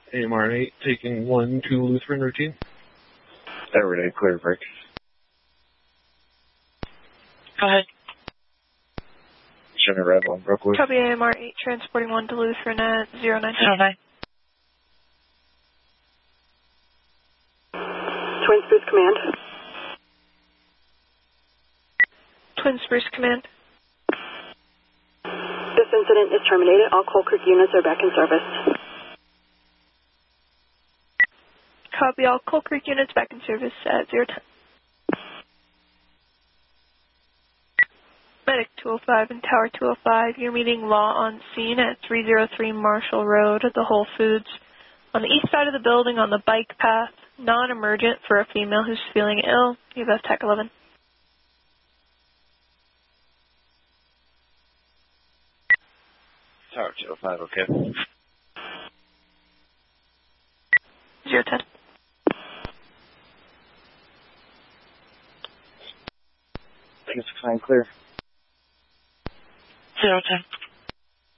AMR 8, taking 1 to Lutheran routine. Everyday clear break. Go ahead. Center Red 1, Brookwood. Copy AMR 8, transporting 1 to Lutheran at 09. 09. Twin Spruce Command. Twin Spruce Command. This incident is terminated. All Coal Creek units are back in service. Copy, all Coal Creek units back in service at 010. Medic 205 and Tower 205, you're meeting law on scene at 303 Marshall Road, the Whole Foods. On the east side of the building on the bike path, non-emergent for a female who's feeling ill. You have TAC 11. Tower 205, okay. 010. I think it's fine, clear. 010.